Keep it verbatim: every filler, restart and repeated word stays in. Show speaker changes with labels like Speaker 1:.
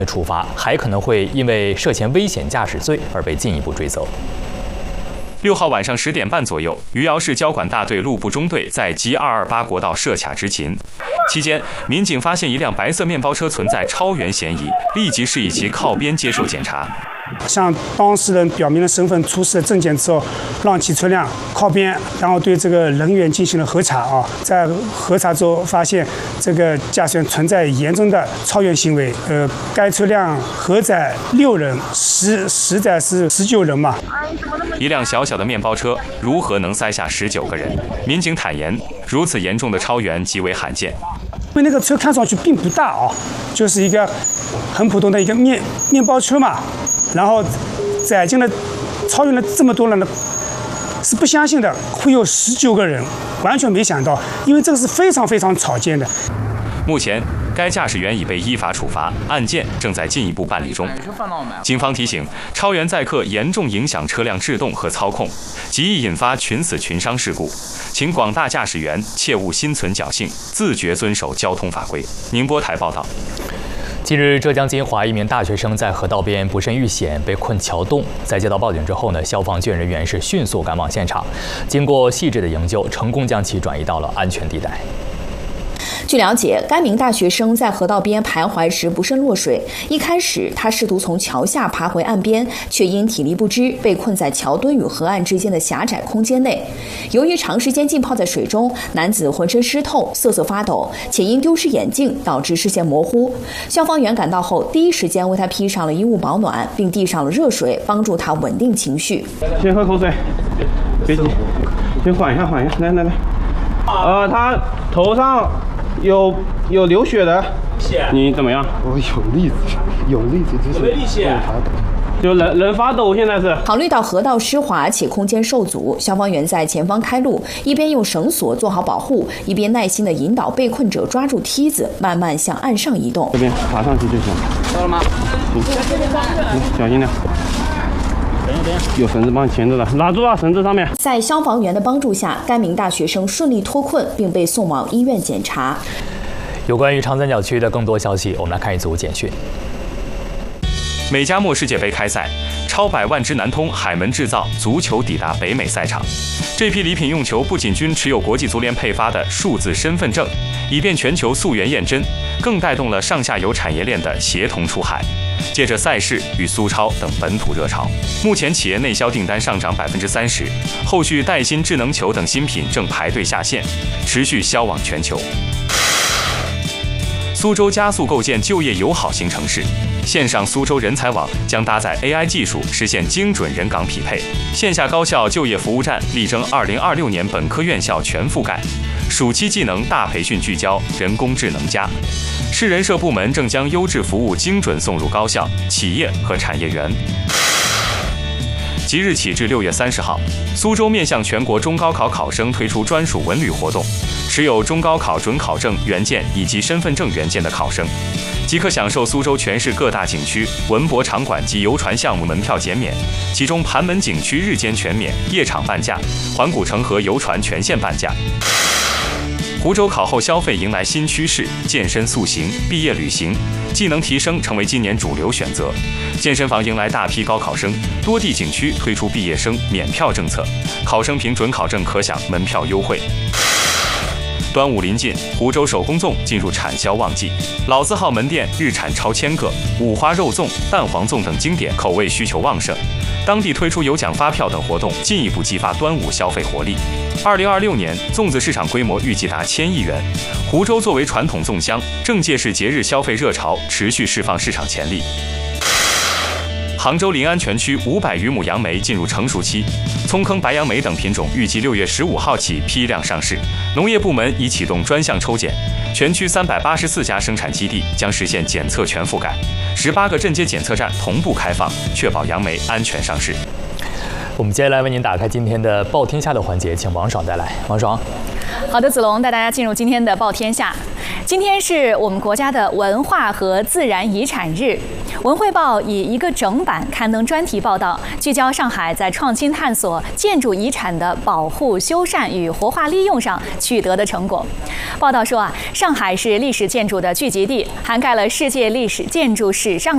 Speaker 1: 处罚，还可能会因为涉嫌危险驾驶罪而被进一步追责。
Speaker 2: 六号晚上十点半左右，余姚市交管大队路部中队在 G 二二八国道设卡执勤，期间民警发现一辆白色面包车存在超员嫌疑，立即示意其靠边接受检查。
Speaker 3: 向当事人表明了身份、出示了证件之后，让其车辆靠边，然后对这个人员进行了核查啊。在核查之后，发现这个驾驶员存在严重的超员行为。呃，该车辆核载六人，实实载是十九人嘛。
Speaker 2: 一辆小小的面包车如何能塞下十九个人？民警坦言，如此严重的超员极为罕见。
Speaker 3: 因为那个车看上去并不大啊，就是一个很普通的一个面面包车嘛。 然后载进了超越了这么多人呢，是不相信的，会有十九个人，完全没想到，因为这个是非常非常少见的。
Speaker 2: 目前，该驾驶员已被依法处罚，案件正在进一步办理中。警方提醒，超员载客严重影响车辆制动和操控，极易引发群死群伤事故，请广大驾驶员切勿心存侥幸，自觉遵守交通法规。宁波台报道。
Speaker 1: 近日，浙江金华一名大学生在河道边不慎遇险，被困桥洞。在接到报警之后呢，消防救援人员是迅速赶往现场，经过细致的营救，成功将其转移到了安全地带。
Speaker 4: 据了解，该名大学生在河道边徘徊时不慎落水。一开始，他试图从桥下爬回岸边，却因体力不支被困在桥墩与河岸之间的狭窄空间内。由于长时间浸泡在水中，男子浑身湿透、瑟瑟发抖，且因丢失眼镜导致视线模糊。消防员赶到后，第一时间为他披上了衣物保暖，并递上了热水，帮助他稳定情绪。
Speaker 5: 先喝口水，别急，先缓一下，缓一下，来来来。呃，他头上。 有有流血的，你怎么样？
Speaker 6: 我有力子，有力子就是。有没有力气？
Speaker 5: 就人人发抖，现在是。
Speaker 4: 考虑到河道湿滑且空间受阻，消防员在前方开路，一边用绳索做好保护，一边耐心地引导被困者抓住梯子，慢慢向岸上移动。
Speaker 5: 这边爬上去就行。到了吗？嗯，小心点。 有绳子帮你钳着了，拉住啊！绳子上面。
Speaker 4: 在消防员的帮助下，该名大学生顺利脱困，并被送往医院检查。
Speaker 1: 有关于长三角区的更多消息，我们来看一组简讯。
Speaker 2: 美加墨世界杯开赛，超百万只南通海门制造足球抵达北美赛场。这批礼品用球不仅均持有国际足联配发的数字身份证，以便全球溯源验真，更带动了上下游产业链的协同出海。 借着赛事与苏超等本土热潮，目前企业内销订单上涨百分之三十，后续带薪智能球等新品正排队下线，持续销往全球。苏州加速构建就业友好新城市，线上苏州人才网将搭载 A I 技术，实现精准人岗匹配。线下高校就业服务站力争二零二六年本科院校全覆盖。暑期技能大培训聚焦人工智能加。 市人社部门正将优质服务精准送入高校、企业和产业园。即日起至六月三十号，苏州面向全国中高考考生推出专属文旅活动，持有中高考准考证原件以及身份证原件的考生，即可享受苏州全市各大景区、文博场馆及游船项目门票减免，其中盘门景区日间全免，夜场半价；环古城河游船全线半价。 湖州考后消费迎来新趋势，健身塑形、毕业旅行、技能提升成为今年主流选择。健身房迎来大批高考生，多地景区推出毕业生免票政策，考生凭准考证可享门票优惠。端午临近，湖州手工粽进入产销旺季，老字号门店日产超千个，五花肉粽、蛋黄粽等经典口味需求旺盛。 当地推出有奖发票等活动，进一步激发端午消费活力。二零二六年，粽子市场规模预计达千亿元。湖州作为传统粽乡，正借势节日消费热潮，持续释放市场潜力。杭州临安全区五百余亩杨梅进入成熟期，葱坑白杨梅等品种预计六月十五号起批量上市。农业部门已启动专项抽检，全区三百八十四家生产基地将实现检测全覆盖。 十八个镇街检测站同步开放，确保杨梅安全上市。
Speaker 1: 我们接下来为您打开今天的报天下的环节，请王爽带来。王爽，
Speaker 7: 好的，子龙带大家进入今天的报天下。今天是我们国家的文化和自然遗产日，文汇报以一个整版刊登专题报道，聚焦上海在创新探索建筑遗产的保护、修缮与活化利用上取得的成果。报道说啊，上海是历史建筑的聚集地，涵盖了世界历史建筑史上